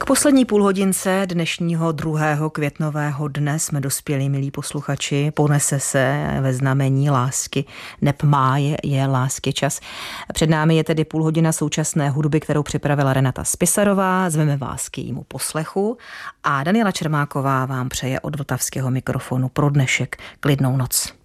K poslední půlhodince dnešního 2. květnového dne jsme dospěli, milí posluchači. Ponese se ve znamení lásky. Neb má je lásky čas. Před námi je tedy půlhodina současné hudby, kterou připravila Renata Spisarová. Zveme vás k jejímu poslechu a Daniela Čermáková vám přeje od vltavského mikrofonu pro dnešek klidnou noc.